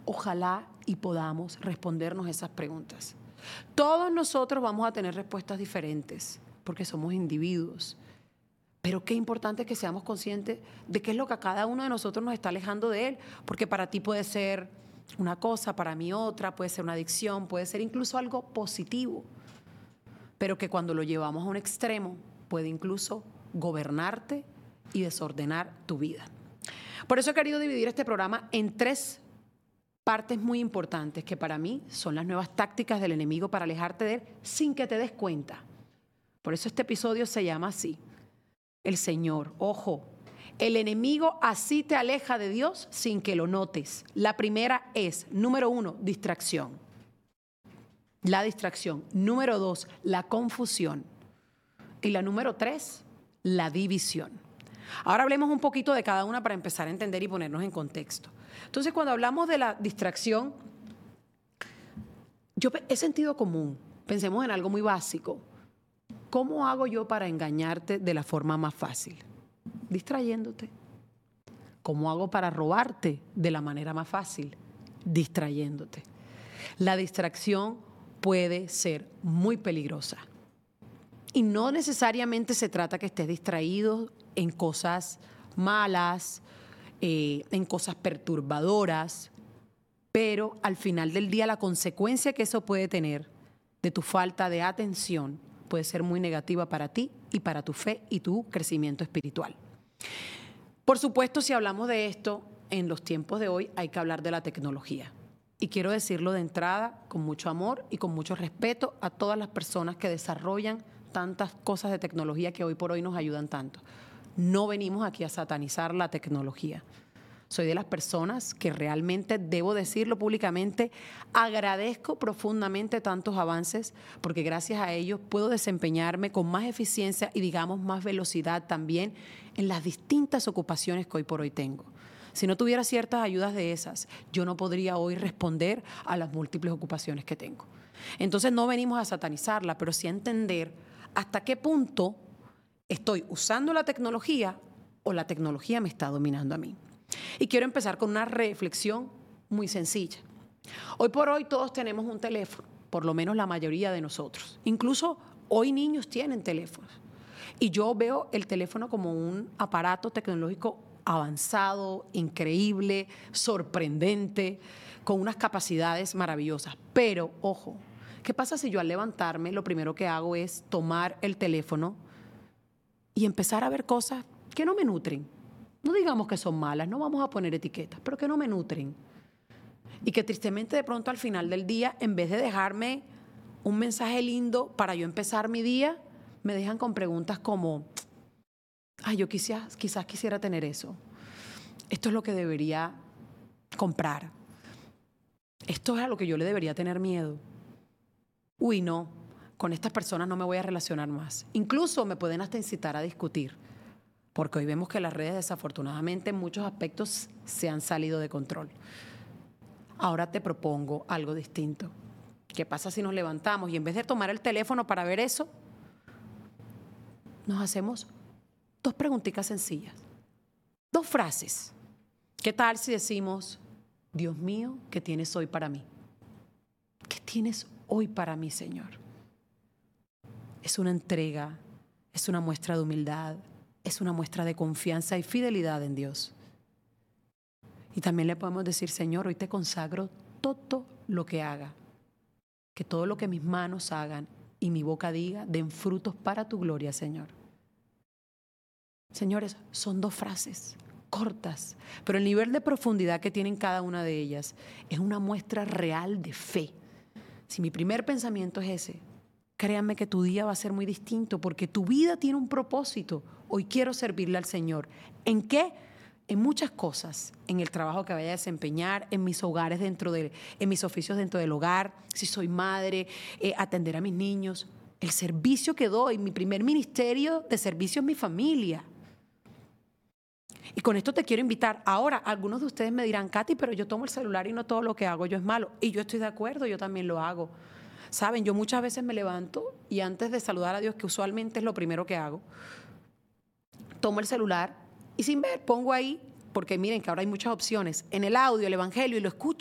Ojalá y podamos respondernos esas preguntas. Todos nosotros vamos a tener respuestas diferentes porque somos individuos. Pero qué importante que seamos conscientes de qué es lo que a cada uno de nosotros nos está alejando de Él, porque para ti puede ser una cosa, para mí otra, puede ser una adicción, puede ser incluso algo positivo, pero que cuando lo llevamos a un extremo puede incluso gobernarte y desordenar tu vida. Por eso he querido dividir este programa en 3 partes muy importantes que para mí son las nuevas tácticas del enemigo para alejarte de Él sin que te des cuenta. Por eso este episodio se llama así. El Señor, ojo, el enemigo así te aleja de Dios sin que lo notes. La primera es, número 1, distracción. La distracción. Número 2, la confusión. Y la número 3, la división. Ahora hablemos un poquito de cada una para empezar a entender y ponernos en contexto. Entonces, cuando hablamos de la distracción, es sentido común. Pensemos en algo muy básico. ¿Cómo hago yo para engañarte de la forma más fácil? Distrayéndote. ¿Cómo hago para robarte de la manera más fácil? Distrayéndote. La distracción puede ser muy peligrosa. Y no necesariamente se trata que estés distraído en cosas malas, en cosas perturbadoras, pero al final del día la consecuencia que eso puede tener de tu falta de atención puede ser muy negativa para ti y para tu fe y tu crecimiento espiritual. Por supuesto, si hablamos de esto, en los tiempos de hoy hay que hablar de la tecnología. Y quiero decirlo de entrada con mucho amor y con mucho respeto a todas las personas que desarrollan tantas cosas de tecnología que hoy por hoy nos ayudan tanto. No venimos aquí a satanizar la tecnología. Soy de las personas que realmente, debo decirlo públicamente, agradezco profundamente tantos avances porque gracias a ellos puedo desempeñarme con más eficiencia y digamos más velocidad también en las distintas ocupaciones que hoy por hoy tengo. Si no tuviera ciertas ayudas de esas, yo no podría hoy responder a las múltiples ocupaciones que tengo. Entonces no venimos a satanizarla, pero sí a entender hasta qué punto estoy usando la tecnología o la tecnología me está dominando a mí. Y quiero empezar con una reflexión muy sencilla. Hoy por hoy todos tenemos un teléfono, por lo menos la mayoría de nosotros. Incluso hoy niños tienen teléfonos. Y yo veo el teléfono como un aparato tecnológico avanzado, increíble, sorprendente, con unas capacidades maravillosas. Pero, ojo, ¿qué pasa si yo al levantarme lo primero que hago es tomar el teléfono y empezar a ver cosas que no me nutren? No digamos que son malas, no vamos a poner etiquetas, pero que no me nutren. Y que tristemente de pronto al final del día, en vez de dejarme un mensaje lindo para yo empezar mi día, me dejan con preguntas como, ay, yo quizás quisiera tener eso. Esto es lo que debería comprar. Esto es a lo que yo le debería tener miedo. Uy, no, con estas personas no me voy a relacionar más. Incluso me pueden hasta incitar a discutir. Porque hoy vemos que las redes desafortunadamente en muchos aspectos se han salido de control. Ahora te propongo algo distinto. ¿Qué pasa si nos levantamos y en vez de tomar el teléfono para ver eso, nos hacemos 2 preguntitas sencillas, 2 frases? ¿Qué tal si decimos, Dios mío, ¿qué tienes hoy para mí? ¿Qué tienes hoy para mí, Señor? Es una entrega, es una muestra de humildad, es una muestra de confianza y fidelidad en Dios. Y también le podemos decir, Señor, hoy te consagro todo lo que haga, que todo lo que mis manos hagan y mi boca diga, den frutos para tu gloria, Señor. Señores, son 2 frases cortas, pero el nivel de profundidad que tienen cada una de ellas es una muestra real de fe. Si mi primer pensamiento es ese, créanme que tu día va a ser muy distinto porque tu vida tiene un propósito. Hoy quiero servirle al Señor. ¿En qué? En muchas cosas. En el trabajo que vaya a desempeñar, en mis hogares en mis oficios dentro del hogar, si soy madre, atender a mis niños. El servicio que doy, mi primer ministerio de servicio es mi familia. Y con esto te quiero invitar. Ahora, algunos de ustedes me dirán, Katy, pero yo tomo el celular y no todo lo que hago yo es malo. Y yo estoy de acuerdo, yo también lo hago. Saben, yo muchas veces me levanto y antes de saludar a Dios, que usualmente es lo primero que hago, tomo el celular y sin ver pongo ahí, porque miren que ahora hay muchas opciones, en el audio, el evangelio y lo escucho.